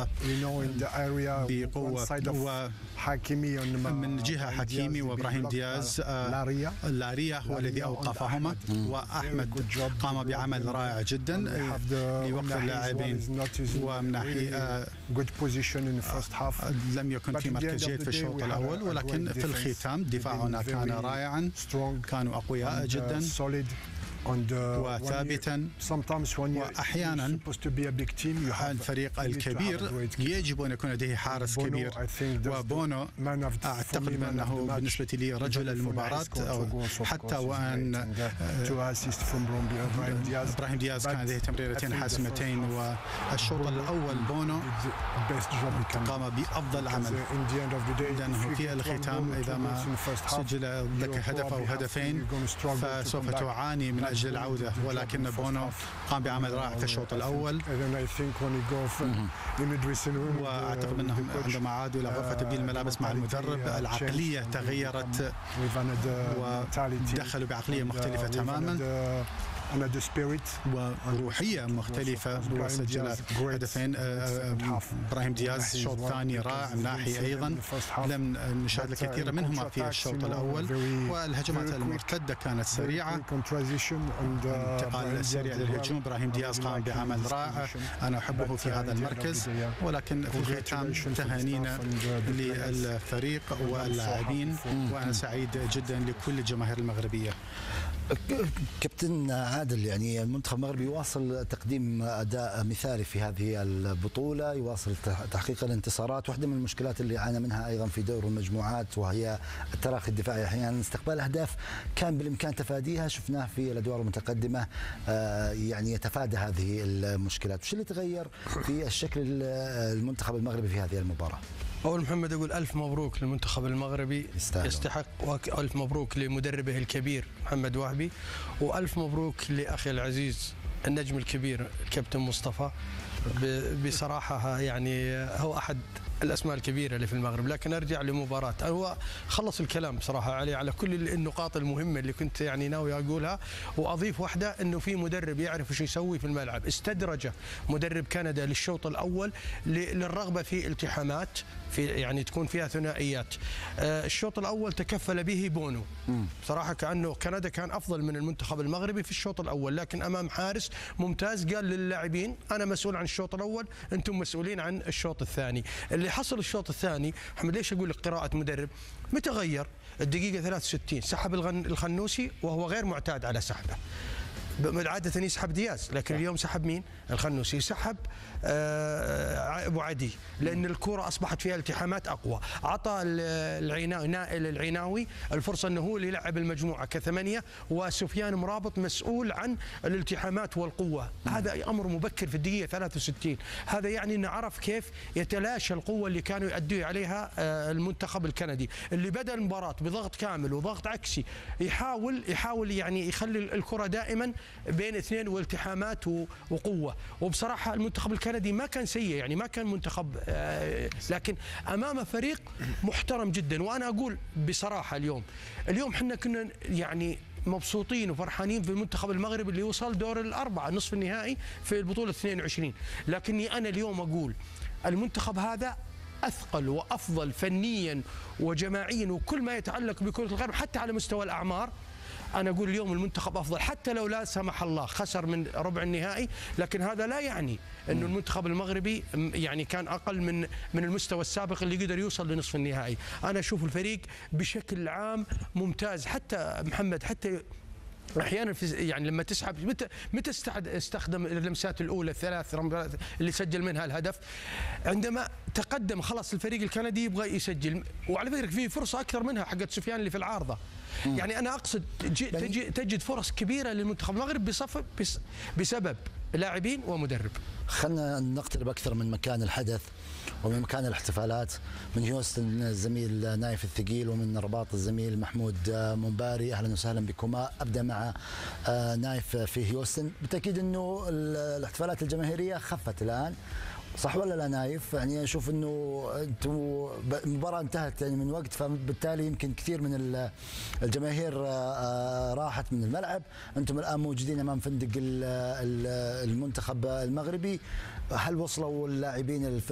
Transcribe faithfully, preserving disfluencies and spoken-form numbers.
الشوط بقوة، ومن جهة حكيمي وإبراهيم دياز لاريا هو الذي أوقفهما، وأحمد قام بعمل رائع جدا لوقف اللاعبين. ومن ناحية لم يكن في مركز جيد في الشوط الأول، ولكن في الختام دفاعنا كان رائعا، كانوا أقوياء جدا وثابتا. وأحيانا الفريق الكبير يجب أن يكون لديه حارس كبير، وبونو أعتقد أنه بالنسبة لي رجل المباراة، حتى وأن إبراهيم دياز كان لديه تمريرتين حاسمتين. والشوط الأول بونو قام بأفضل عمل، لأنه في الختام إذا ما سجل لك هدف أو هدفين فسوف تعاني من أجل العودة، ولكن بونو قام بعمل رائع في الشوط الأول. وأعتقد أنهم عندما عادوا إلى غرفة تبديل الملابس مع المدرب العقلية تغيرت، ودخلوا بعقلية مختلفة تماما وروحية مختلفة، وسجل هدفين. إبراهيم دياز الشوط الثاني رائع من ناحية أيضا لم نشاهد الكثير منهما في الشوط الأول، والهجمات المرتدة كانت سريعة، انتقال سريع للهجوم. إبراهيم دياز قام بعمل رائع، أنا أحبه في هذا المركز. ولكن في الختام تهانينا للفريق واللاعبين، وأنا سعيد جدا لكل الجماهير المغربية. كابتن عادل، يعني المنتخب المغربي يواصل تقديم أداء مثالي في هذه البطولة، يواصل تحقيق الانتصارات. واحدة من المشكلات اللي عانى منها أيضا في دور المجموعات وهي التراخي الدفاعي، أحيانا استقبال أهداف كان بالإمكان تفاديها، شفناه في الأدوار المتقدمة يعني يتفادى هذه المشكلات. وش اللي تغير في الشكل المنتخب المغربي في هذه المباراة؟ أول محمد أقول ألف مبروك للمنتخب المغربي، يستحق، وألف مبروك لمدربه الكبير محمد وهبي، وألف مبروك لأخي العزيز النجم الكبير الكابتن مصطفى. بصراحة يعني هو أحد الأسماء الكبيرة اللي في المغرب. لكن أرجع لمباراة، هو خلص الكلام بصراحة عليه على كل النقاط المهمة اللي كنت يعني ناوي أقولها، وأضيف واحدة إنه في مدرب يعرف وش يسوي في الملعب. استدرج مدرب كندا للشوط الأول للرغبة في التحامات في يعني تكون فيها ثنائيات. الشوط الأول تكفل به بونو بصراحة، كأنه كندا كان أفضل من المنتخب المغربي في الشوط الأول، لكن أمام حارس ممتاز قال للاعبين أنا مسؤول عن الشوط الأول، أنتم مسؤولين عن الشوط الثاني. اللي حصل الشوط الثاني محمد، ليش أقول لك قراءة مدرب؟ متغير الدقيقة ثلاثة وستين سحب الخنوسي وهو غير معتاد على سحبه، عادة يسحب دياز، لكن اليوم سحب مين؟ الخنوسي. سحب أبو عدي لأن الكرة أصبحت فيها التحامات أقوى. عطى العيناوي نائل العيناوي الفرصة أنه هو اللي يلعب المجموعة كثمانية، وسفيان مرابط مسؤول عن الالتحامات والقوة. هذا أمر مبكر في الدقيقة ثلاثة وستين. هذا يعني أنه عرف كيف يتلاشى القوة اللي كانوا يؤدوا عليها المنتخب الكندي، اللي بدأ المباراة بضغط كامل وضغط عكسي، يحاول يحاول يعني يخلي الكرة دائما بين اثنين والتحامات وقوة. وبصراحة المنتخب الكندي ما كان سيء، يعني ما كان منتخب، لكن أمام فريق محترم جدا. وأنا أقول بصراحة اليوم اليوم حنا كنا يعني مبسوطين وفرحانين في المنتخب المغربي اللي وصل دور الأربعة نصف النهائي في البطولة اثنين وعشرين، لكني أنا اليوم أقول المنتخب هذا أثقل وأفضل فنيا وجماعيا وكل ما يتعلق بكرة القدم حتى على مستوى الأعمار. أنا أقول اليوم المنتخب أفضل، حتى لو لا سمح الله خسر من ربع النهائي، لكن هذا لا يعني أنه المنتخب المغربي يعني كان أقل من من المستوى السابق اللي قدر يوصل لنصف النهائي. أنا أشوف الفريق بشكل عام ممتاز. حتى محمد، حتى احيانا في يعني لما تسحب، متى متى استخدم اللمسات الاولى الثلاث اللي سجل منها الهدف؟ عندما تقدم خلاص الفريق الكندي يبغى يسجل، وعلى فكره في فرصه اكثر منها حقت سفيان اللي في العارضه. يعني انا اقصد تجد فرص كبيره للمنتخب المغرب بصف بسبب لاعبين ومدرب. خلنا نقترب اكثر من مكان الحدث ومن مكان الاحتفالات، من هيوستن الزميل نايف الثقيل ومن الرباط الزميل محمود منباري. اهلا وسهلا بكما. ابدا مع نايف في هيوستن. بالتاكيد انه الاحتفالات الجماهيريه خفت الان، صح ولا لا نايف؟ يعني اشوف انه انتم المباراه انتهت يعني من وقت، فبالتالي يمكن كثير من الجماهير راحت من الملعب، انتم الان موجودين امام فندق المنتخب المغربي. هل وصلوا اللاعبين